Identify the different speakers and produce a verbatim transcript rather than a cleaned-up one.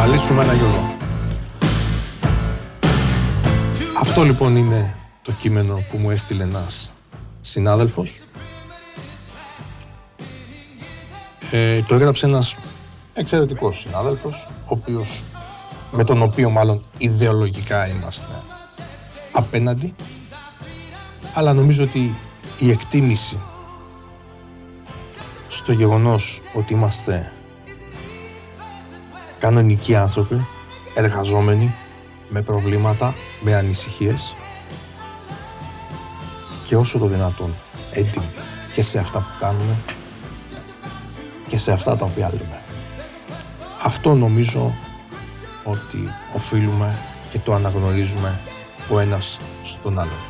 Speaker 1: Μαλή σου με ένα Γιώργο. Αυτό λοιπόν είναι το κείμενο που μου έστειλε ένας συνάδελφος. Ε, το έγραψε ένας εξαιρετικός συνάδελφος, ο οποίος, με τον οποίο μάλλον ιδεολογικά είμαστε απέναντι, αλλά νομίζω ότι η εκτίμηση στο γεγονός ότι είμαστε κανονικοί άνθρωποι, εργαζόμενοι, με προβλήματα, με ανησυχίες και όσο το δυνατόν έτοιμοι και σε αυτά που κάνουμε και σε αυτά τα οποία λέμε. Αυτό νομίζω ότι οφείλουμε και το αναγνωρίζουμε ο ένας στον άλλον.